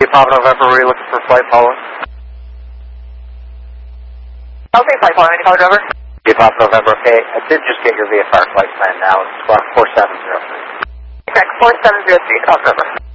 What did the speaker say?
Papa November, were you looking for flight following? Okay, flight following, any color driver? Papa November, okay. I did just get your VFR flight plan now. It's 4703. Correct, 4703, color driver.